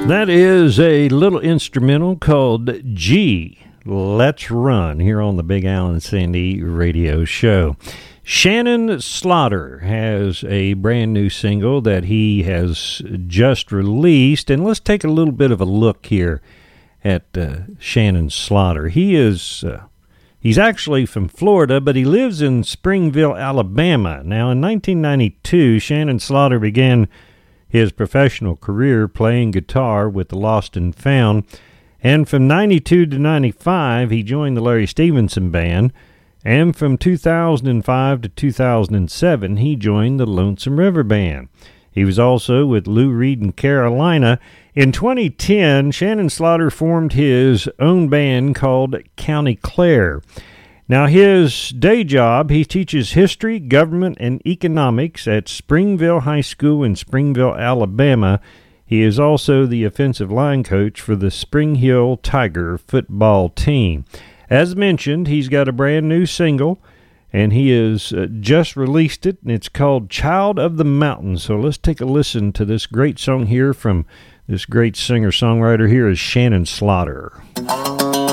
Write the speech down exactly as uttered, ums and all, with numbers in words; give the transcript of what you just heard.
That is a little instrumental called G, Let's Run, here on the Big Al and Sandy radio show. Shannon Slaughter has a brand new single that he has just released, and let's take a little bit of a look here at uh, Shannon Slaughter. He is, uh, he's actually from Florida, but he lives in Springville, Alabama. Now, in nineteen ninety-two, Shannon Slaughter began his professional career playing guitar with the Lost and Found, and from ninety-two to ninety-five, he joined the Larry Stevenson Band, and from two thousand five to two thousand seven, he joined the Lonesome River Band. He was also with Lou Reed in Carolina. In twenty ten, Shannon Slaughter formed his own band called County Clare. Now, his day job, he teaches history, government, and economics at Springville High School in Springville, Alabama. He is also the offensive line coach for the Spring Hill Tiger football team. As mentioned, he's got a brand new single, and he has uh, just released it, and it's called Child of the Mountain. So let's take a listen to this great song here from this great singer-songwriter. Here is Shannon Slaughter.